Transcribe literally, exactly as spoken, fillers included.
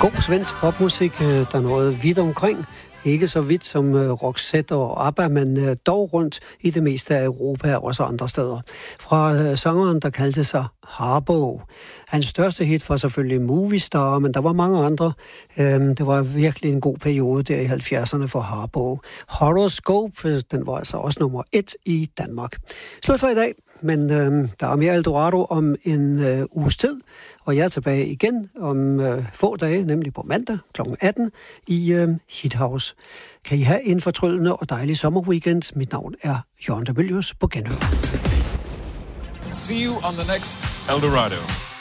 God svensk popmusik, der nåede vidt omkring. Ikke så vidt som Roxette og ABBA, men dog rundt i det meste af Europa og også andre steder. Fra sangeren, der kaldte sig Harbo. Hans største hit var selvfølgelig Movie Star, men der var mange andre. Det var virkelig en god periode der i halvfjerdserne for Harbo. Horoscope, den var altså også nummer et i Danmark. Slut for i dag, men øh, der er mere Eldorado om en øh, uges tid, og jeg er tilbage igen om øh, få dage, nemlig på mandag klokken atten i øh, Hithouse. Kan I have en fortryllende og dejlig sommerweekend? Mit navn er Jørgen Demilius på genhør. See you on the next Eldorado.